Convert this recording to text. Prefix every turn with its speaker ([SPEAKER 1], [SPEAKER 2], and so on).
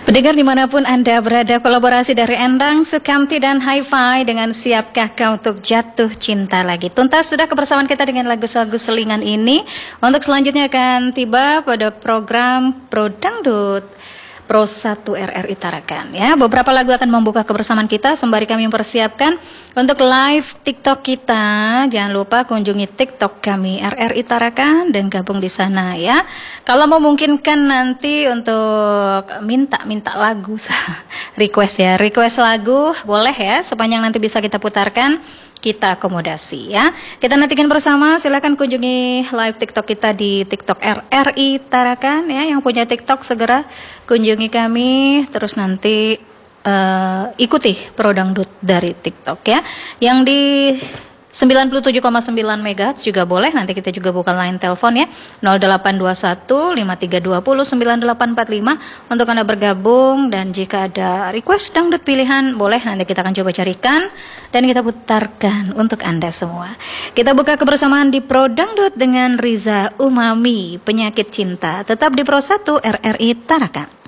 [SPEAKER 1] Pendengar dimanapun Anda berada, kolaborasi dari Endang, Sukamti, dan Hi-Fi dengan Siapkah Kau Untuk Jatuh Cinta Lagi. Tuntas sudah kebersamaan kita dengan lagu-lagu selingan ini. Untuk selanjutnya akan tiba pada program Pro Dangdut Pro 1 RRI Tarakan ya. Beberapa lagu akan membuka kebersamaan kita sembari kami mempersiapkan untuk live TikTok kita. Jangan lupa kunjungi TikTok kami RRI Tarakan dan gabung di sana ya. Kalau memungkinkan nanti untuk minta lagu request ya. Request lagu boleh ya, sepanjang nanti bisa kita putarkan, kita akomodasi ya. Kita nantikan bersama, silakan kunjungi live TikTok kita di TikTok RRI Tarakan ya. Yang punya TikTok segera kunjungi kami, terus nanti ikuti Pro Dangdut dari TikTok ya. Yang di 97,9 MHz juga boleh, nanti kita juga buka line telepon ya 0821 5320 9845 untuk Anda bergabung, dan jika ada request dangdut pilihan boleh, nanti kita akan coba carikan dan kita putarkan untuk Anda semua. Kita buka kebersamaan di Pro Dangdut dengan Riza Umami, Penyakit Cinta, tetap di Pro 1 RRI Tarakan.